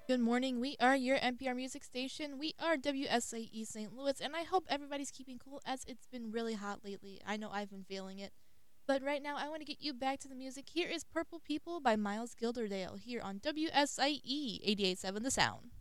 Good morning. We are your NPR music station. We are WSAE St. Louis, and I hope everybody's keeping cool as it's been really hot lately. I know I've been feeling it. But right now, I want to get you back to the music. Here is Purple People by Miles Gilderdale here on WSIE 88.7 The Sound.